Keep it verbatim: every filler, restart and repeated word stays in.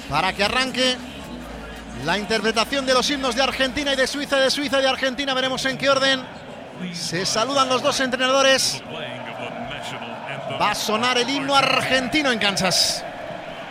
para que arranque la interpretación de los himnos de Argentina y de Suiza, de Suiza y de Argentina. Veremos en qué orden se saludan los dos entrenadores. Va a sonar el himno argentino en Kansas.